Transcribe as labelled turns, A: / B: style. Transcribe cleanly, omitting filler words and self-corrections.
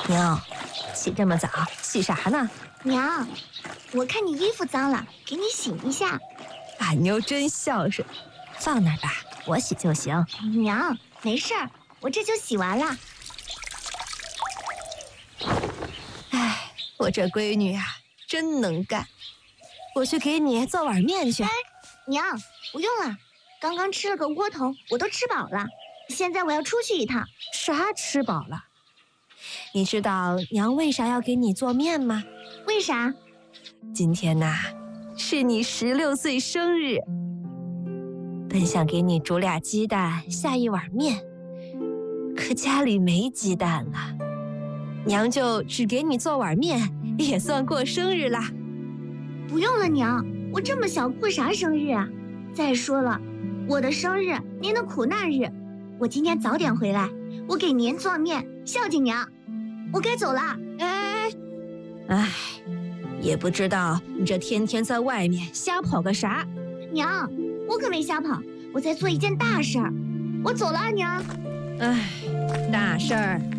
A: 娘，起这么早，洗啥呢？
B: 娘，我看你衣服脏了，给你洗一下。
A: 俺妞真孝顺，放那儿吧，我洗就行。
B: 娘，没事儿，我这就洗完了。
A: 哎，我这闺女啊，真能干。我去给你做碗面去。
B: 哎，娘，不用了，刚刚吃了个窝头，我都吃饱了。现在我要出去一趟。
A: 啥吃饱了？你知道娘为啥要给你做面吗？
B: 为啥？
A: 今天呐，是你16岁生日。本想给你煮俩鸡蛋，下一碗面，可家里没鸡蛋了，娘就只给你做碗面，也算过生日啦。
B: 不用了，娘，我这么小过啥生日啊？再说了，我的生日，您的苦难日，我今天早点回来，我给您做面，孝敬娘。我该走了。
A: 哎，也不知道你这天天在外面瞎跑个啥。
B: 娘，我可没瞎跑，我在做一件大事儿。我走了啊，娘。
A: 哎，大事儿